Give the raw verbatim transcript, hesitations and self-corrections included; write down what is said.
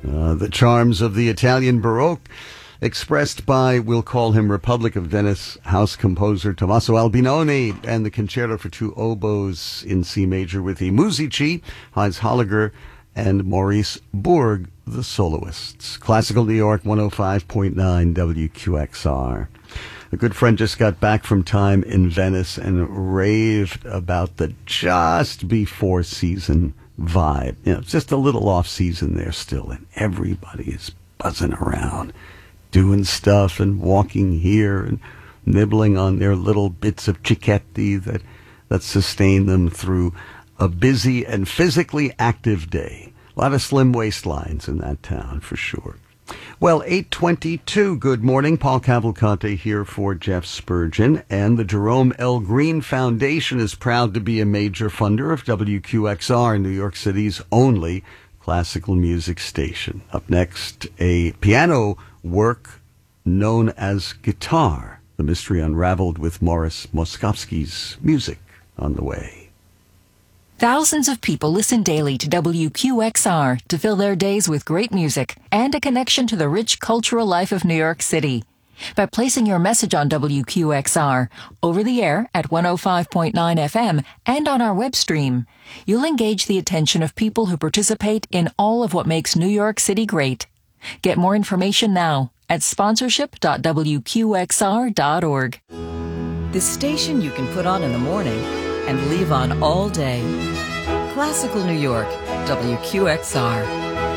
Uh, the charms of the Italian Baroque, expressed by, we'll call him Republic of Venice house composer Tommaso Albinoni, and the Concerto for Two Oboes in C major with the Musici, Heinz Holliger, and Maurice Bourg, the soloists. Classical New York, one oh five point nine W Q X R. A good friend just got back from time in Venice and raved about the just before season vibe. You know, it's just a little off season there still, and everybody is buzzing around, doing stuff and walking here and nibbling on their little bits of cicchetti that, that sustain them through a busy and physically active day. A lot of slim waistlines in that town, for sure. Well, eight twenty-two, good morning. Paul Cavalcante here for Jeff Spurgeon, and the Jerome L. Green Foundation is proud to be a major funder of W Q X R, New York City's only classical music station. Up next, a piano work known as Guitar, the mystery unraveled with Morris Moskowski's music on the way. Thousands of people listen daily to W Q X R to fill their days with great music and a connection to the rich cultural life of New York City. By placing your message on W Q X R, over the air at one oh five point nine F M and on our web stream, you'll engage the attention of people who participate in all of what makes New York City great. Get more information now at sponsorship dot w q x r dot org. The station you can put on in the morning and leave on all day. Classical New York, W Q X R.